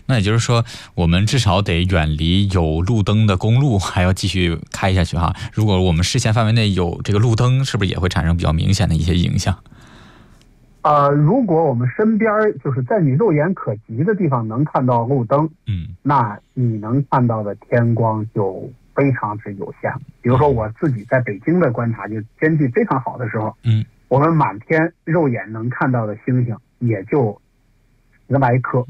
那也就是说，我们至少得远离有路灯的公路，还要继续开下去哈。如果我们视线范围内有这个路灯，是不是也会产生比较明显的一些影响？ 如果我们身边就是在你肉眼可及的地方能看到路灯，那你能看到的天光就非常之有限。比如说我自己在北京的观察，就天气非常好的时候，我们满天肉眼能看到的星星也就10来颗。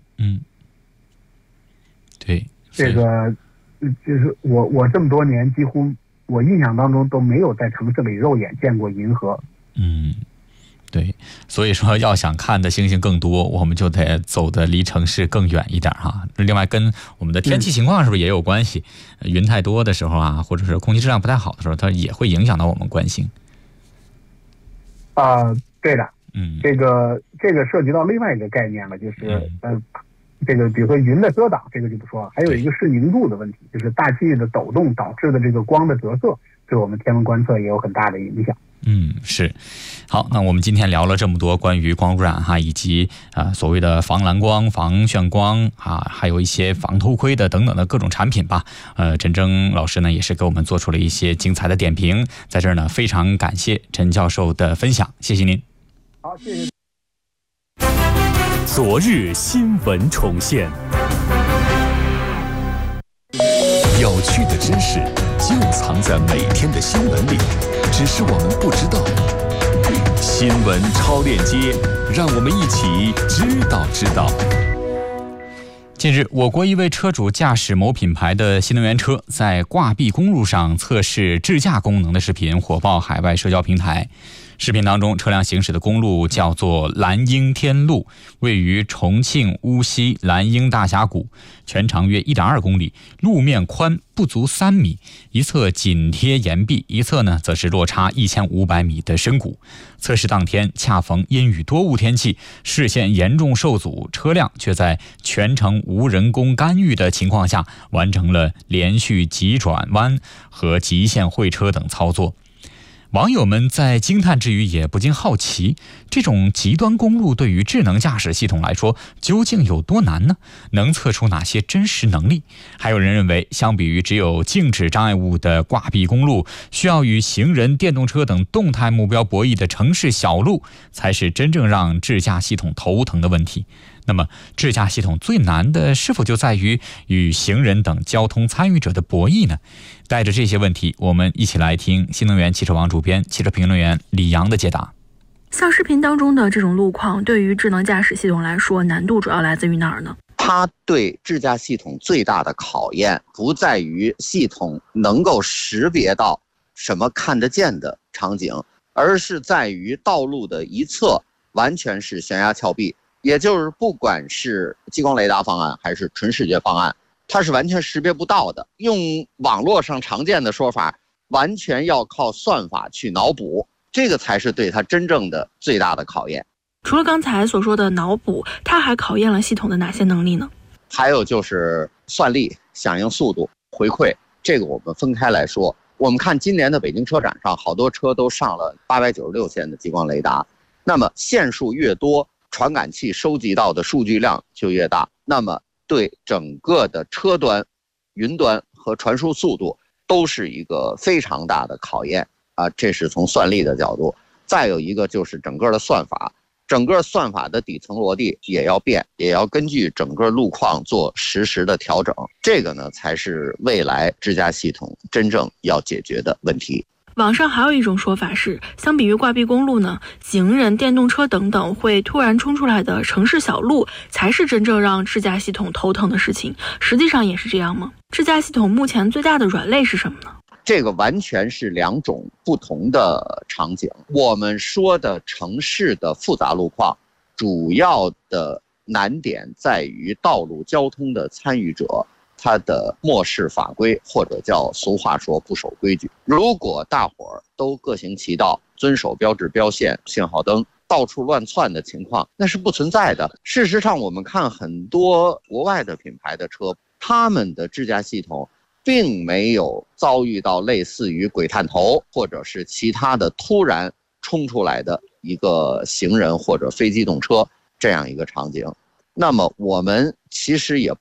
对， 这个就是我这么多年几乎我印象当中都没有在城市里肉眼见过银河。 对，所以说要想看的星星更多，我们就得走的离城市更远一点哈。另外跟我们的天气情况是不是也有关系？云太多的时候啊，或者是空气质量不太好的时候，它也会影响到我们观星。 对的，这个涉及到另外一个概念了，就是这个比如说云的遮挡，这个就不说了，还有一个是凝度的问题，就是大气的抖动导致的这个光的折射，对我们天文观测也有很大的影响。 是。好，那我们今天聊了这么多关于光污染哈，以及所谓的防蓝光、防眩光还有一些防偷窥的等等的各种产品吧。陈征老师呢也是给我们做出了一些精彩的点评，在这儿呢非常感谢陈教授的分享，谢谢您。 好，谢谢。 昨日新闻重现，有趣的知识就藏在每天的新闻里，只是我们不知道。新闻超链接，让我们一起知道。 近日，我国一位车主驾驶某品牌的新能源车，在挂壁公路上测试智驾功能的视频火爆海外社交平台。视频当中，车辆行驶的公路叫做蓝鹰天路，位于重庆乌溪蓝鹰大峡谷，全长约 1.2 公里，路面宽不足3米，一侧紧贴岩壁，一侧呢则是落差1500米的深谷。测试当天恰逢阴雨多雾天气，视线严重受阻，车辆却在全程无人工干预的情况下，完成了连续急转弯和极限会车等操作。网友们在惊叹之余也不禁好奇，这种极端公路对于智能驾驶系统来说究竟有多难呢？能测出哪些真实能力？还有人认为，相比于只有静止障碍物的挂壁公路，需要与行人、电动车等动态目标博弈的城市小路，才是真正让智驾系统头疼的问题。那么智驾系统最难的是否就在于与行人等交通参与者的博弈呢？带着这些问题，我们一起来听新能源汽车网主编、汽车评论员李阳的解答。 像视频当中的这种路况，对于智能驾驶系统来说，难度主要来自于哪儿呢？ 它对智驾系统最大的考验不在于系统能够识别到什么看得见的场景，而是在于道路的一侧完全是悬崖峭壁，也就是不管是激光雷达方案还是纯视觉方案，它是完全识别不到的。用网络上常见的说法，完全要靠算法去脑补，这个才是对它真正的最大的考验。 除了刚才所说的脑补，它还考验了系统的哪些能力呢？ 还有就是算力、响应速度、回馈，这个我们分开来说。我们看今年的北京车展上，好多车都上了896线的激光雷达，那么线数越多，传感器收集到的数据量就越大，那么对整个的车端、云端和传输速度都是一个非常大的考验啊！这是从算力的角度。再有一个就是整个的算法，整个算法的底层逻辑也要变，也要根据整个路况做实时的调整。这个呢，才是未来智驾系统真正要解决的问题。 网上还有一种说法是，相比于挂壁公路呢，行人、电动车等等会突然冲出来的城市小路，才是真正让智驾系统头疼的事情。实际上也是这样吗？智驾系统目前最大的软肋是什么呢？ 这个完全是两种不同的场景。我们说的城市的复杂路况，主要的难点在于道路交通的参与者他的漠视法规，或者叫俗话说不守规矩。如果大伙儿都各行其道，遵守标志标线、信号灯，到处乱窜的情况，那是不存在的。事实上，我们看很多国外的品牌的车，他们的智驾系统并没有遭遇到类似于鬼探头或者是其他的突然冲出来的一个行人或者非机动车这样一个场景。那么我们其实也